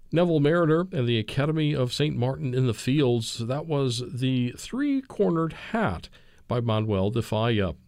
Neville Mariner and the Academy of St. Martin in the Fields. That was the Three-Cornered Hat by Manuel de Falla.